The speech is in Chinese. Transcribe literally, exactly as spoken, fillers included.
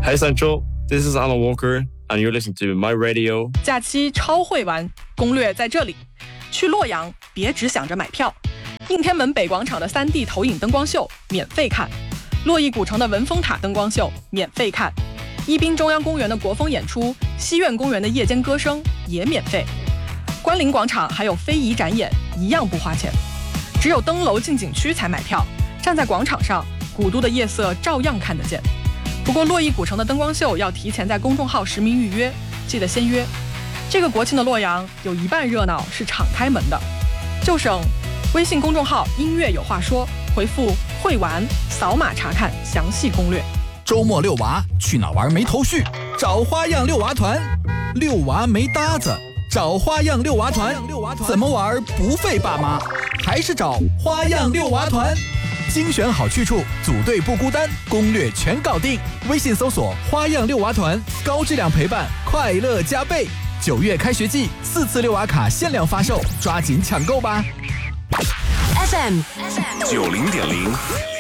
Hey Central, this is Alan Walker, and you're listening to My Radio. 假期超会玩，攻略在这里。去洛阳，别只想着买票。应天门北广场的 三 D 投影灯光秀免费看，洛邑古城的文峰塔灯光秀免费看，宜宾中央公园的国风演出，西苑公园的夜间歌声也免费。关林广场还有非遗展演，一样不花钱。只有登楼进景区才买票，站在广场上，古都的夜色照样看得见。不过洛邑古城的灯光秀要提前在公众号实名预约，记得先约。这个国庆的洛阳有一半热闹是敞开门的，就省微信公众号音乐有话说，回复会玩扫码查看详细攻略。 周末遛娃去哪玩没头绪？找花样遛娃团。遛娃没搭子，找花样遛娃团。怎么玩不费爸妈？还是找花样遛娃团。精选好去处，组队不孤单，攻略全搞定。微信搜索花样遛娃团，高质量陪伴，快乐加倍。九月开学季，四次遛娃卡限量发售，抓紧抢购吧。 F M 九零点零。